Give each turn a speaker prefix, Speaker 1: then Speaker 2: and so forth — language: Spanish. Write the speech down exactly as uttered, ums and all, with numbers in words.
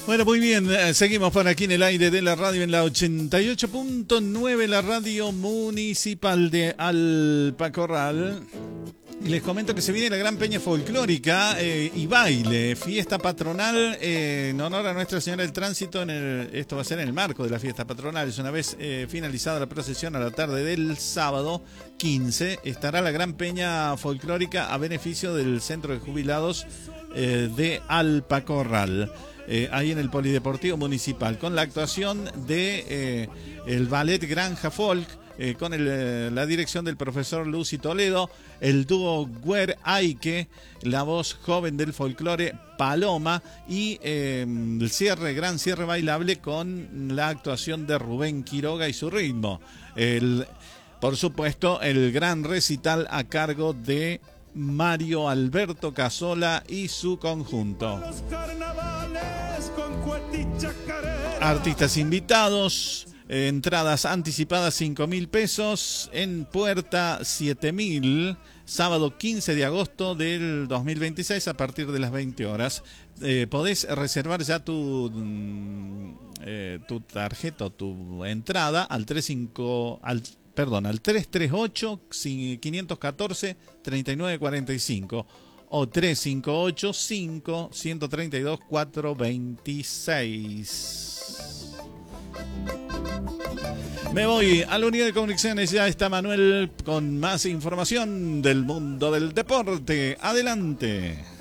Speaker 1: Bueno, muy bien, eh, seguimos por aquí en el aire de la radio en la ochenta y ocho punto nueve, la radio municipal de Alpacorral. Y les comento que se viene la gran peña folclórica eh, y baile, fiesta patronal eh, en honor a Nuestra Señora del Tránsito. En el, esto va a ser en el marco de la fiesta patronal. Es una vez eh, finalizada la procesión a la tarde del sábado quince, estará la gran peña folclórica a beneficio del Centro de Jubilados eh, de Alpacorral. Eh, ahí en el Polideportivo Municipal, con la actuación de eh, el Ballet Granja Folk, eh, con el, eh, la dirección del profesor Lucy Toledo, el dúo Guer Aike, la voz joven del folclore Paloma, y eh, el cierre, gran cierre bailable con la actuación de Rubén Quiroga y su ritmo. El, por supuesto, el gran recital a cargo de Mario Alberto Casola y su conjunto. Artistas invitados, eh, entradas anticipadas cinco mil pesos, en puerta siete mil, sábado quince de agosto del dos mil veintiséis a partir de las veinte horas. Eh, podés reservar ya tu, eh, tu tarjeta o tu entrada al tres cinco al Perdón, al tres tres ocho, cinco uno cuatro, tres nueve cuatro cinco o tres cinco ocho, cinco uno tres dos, cuatro dos seis. Me voy a la unidad de comunicaciones, ya está Manuel con más información del mundo del deporte. Adelante.